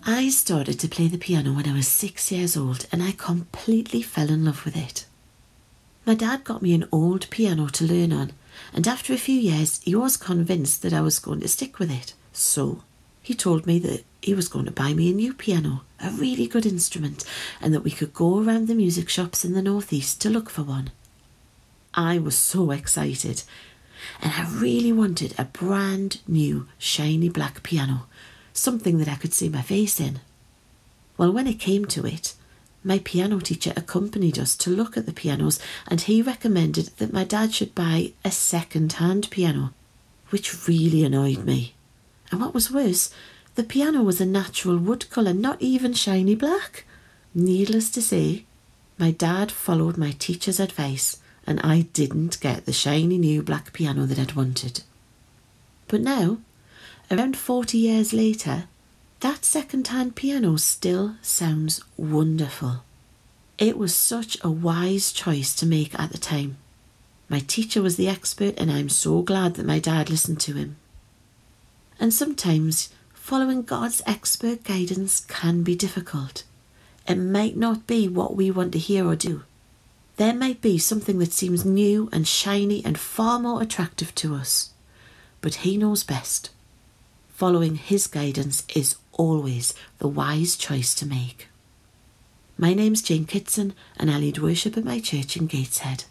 I started to play the piano when I was 6 years old and I completely fell in love with it. My dad got me an old piano to learn on, and after a few years he was convinced that I was going to stick with it. So he told me that he was going to buy me a new piano, a really good instrument, and that we could go around the music shops in the northeast to look for one. I was so excited, and I really wanted a brand new shiny black piano, something that I could see my face in. Well, when it came to it, my piano teacher accompanied us to look at the pianos, and he recommended that my dad should buy a second-hand piano, which really annoyed me. And what was worse, the piano was a natural wood colour, not even shiny black. Needless to say, my dad followed my teacher's advice, and I didn't get the shiny new black piano that I'd wanted. But now, around 40 years later, that second-hand piano still sounds wonderful. It was such a wise choice to make at the time. My teacher was the expert, and I'm so glad that my dad listened to him. And sometimes following God's expert guidance can be difficult. It might not be what we want to hear or do. There might be something that seems new and shiny and far more attractive to us. But He knows best. Following His guidance is always the wise choice to make. My name's Jane Kitson, and I lead worship at my church in Gateshead.